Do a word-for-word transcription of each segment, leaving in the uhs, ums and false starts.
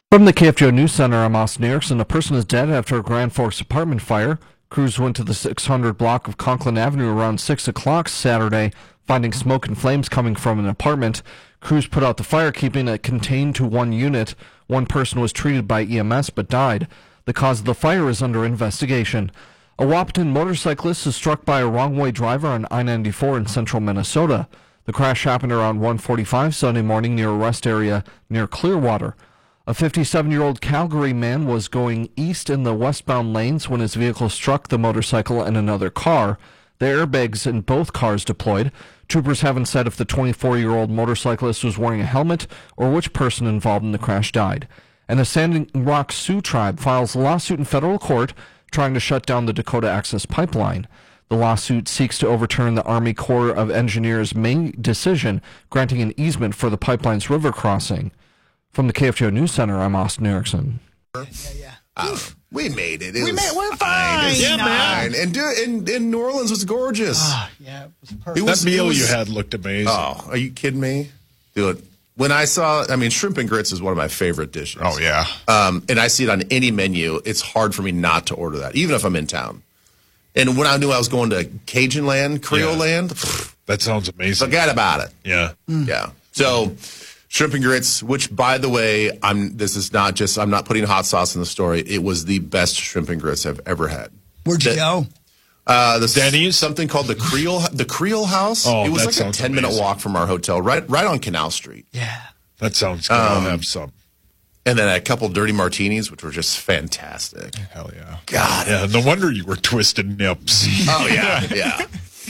From the K F G O News Center, I'm Austin Erickson. A person is dead after a Grand Forks apartment fire. Crews went to the six hundred block of Conklin Avenue around six o'clock Saturday, finding smoke and flames coming from an apartment. Crews put out the fire, keeping it contained to one unit. One person was treated by E M S but died. The cause of the fire is under investigation. A Wahpeton motorcyclist is struck by a wrong-way driver on I ninety-four in central Minnesota. The crash happened around one forty-five Sunday morning near a rest area near Clearwater. A fifty-seven-year-old Calgary man was going east in the westbound lanes when his vehicle struck the motorcycle and another car. The airbags in both cars deployed. Troopers haven't said if the twenty-four-year-old motorcyclist was wearing a helmet or which person involved in the crash died. And the Standing Rock Sioux tribe files a lawsuit in federal court trying to shut down the Dakota Access Pipeline. The lawsuit seeks to overturn the Army Corps of Engineers' May decision granting an easement for the pipeline's river crossing. From the K F G O News Center, I'm Austin Erickson. Yeah, yeah. Uh, we made it. it we was made, we're fine. It's Yeah, fine. And do, in, in New Orleans was gorgeous. Oh, yeah, it was perfect. It was, that meal it was, you had looked amazing. Oh, are you kidding me? Dude, when I saw, I mean, shrimp and grits is one of my favorite dishes. Oh, yeah. Um, and I see it on any menu. It's hard for me not to order that, even if I'm in town. And when I knew I was going to Cajun land, Creole Yeah. land, That sounds amazing. forget about it. Yeah. Mm. Yeah. So, shrimp and grits, which, by the way, I'm. This is not just, I'm not putting hot sauce in the story. It was the best shrimp and grits I've ever had. Where'd you The- go? Uh, the Denny's? something called the Creole, the Creole House. Oh, it was that like a sounds ten minute amazing. walk from our hotel, right, right on Canal Street. Yeah. That sounds good. Um, I'll have some. And then a couple dirty martinis, which were just fantastic. Hell yeah. God. Yeah, no wonder you were twisted nips. Oh yeah, yeah.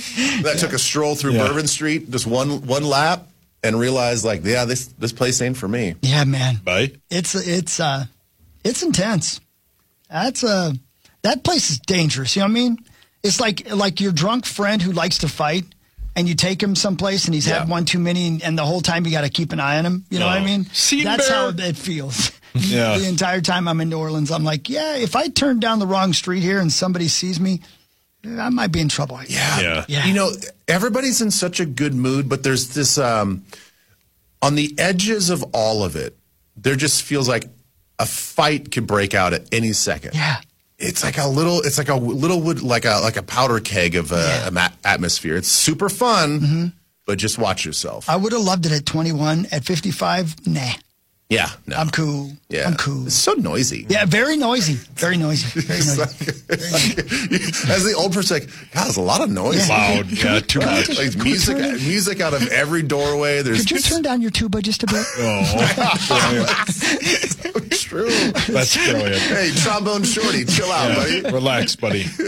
I took a stroll through Yeah. Bourbon Street, just one one lap, and realized like, yeah, this this place ain't for me. Yeah, man. Bye. It's it's uh it's intense. That's uh that place is dangerous. You know what I mean? It's like like your drunk friend who likes to fight, and you take him someplace and he's Yeah. had one too many, and, and the whole time you got to keep an eye on him. You know what I Oh. mean? Scene That's bear. how it feels. Yeah. The entire time I'm in New Orleans, I'm like, yeah, if I turn down the wrong street here and somebody sees me, I might be in trouble. Yeah. Yeah. Yeah. You know, everybody's in such a good mood, but there's this um, on the edges of all of it. There just feels like a fight could break out at any second. Yeah. It's like a little. It's like a little wood, like a like a powder keg of a, Yeah. a ma- atmosphere. It's super fun, but just watch yourself. I would have loved it at twenty-one. At fifty-five, nah. yeah, no, I'm cool. Yeah, I'm cool. It's so noisy. Yeah, very noisy. Very noisy. Very It's noisy. like- as the old person, like, God, there's a lot of noise. Yeah. Loud. Yeah, too much. Like music, turn- music out of every doorway. There's Could you turn down your tuba just a bit? Oh, True. that's brilliant. Hey, trombone shorty, chill out, buddy. Relax, buddy.